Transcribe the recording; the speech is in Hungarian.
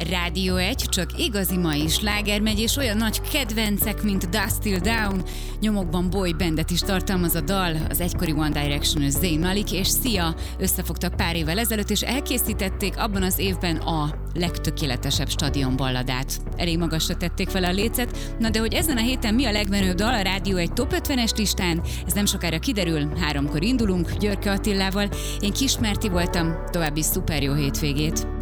Rádió 1, csak igazi mai sláger megy, és olyan nagy kedvencek, mint Dust Till Dawn, nyomokban boy bandet is tartalmaz a dal, az egykori One Direction-ös Zayn Malik és Sia összefogtak pár évvel ezelőtt, és elkészítették abban az évben a legtökéletesebb stadionballadát. Elég magasra tették fel a lécet, na de hogy ezen a héten mi a legmenőbb dal a Rádió 1 Top 50-es listán, ez nem sokára kiderül, 3-kor indulunk Györke Attilával. Én Kis Márti voltam, további szuper jó hétvégét!